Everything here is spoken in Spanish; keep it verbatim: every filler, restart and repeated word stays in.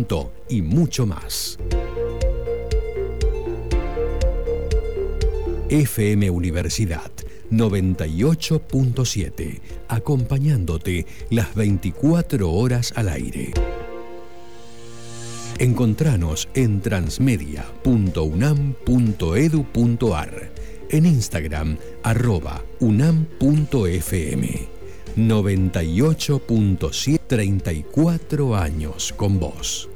conocimiento y mucho más. F M Universidad noventa y ocho punto siete, acompañándote las veinticuatro horas al aire. Encontranos en transmedia punto unam punto edu punto ar, en Instagram arroba unam punto fm. noventa y ocho punto siete, treinta y cuatro años con vos.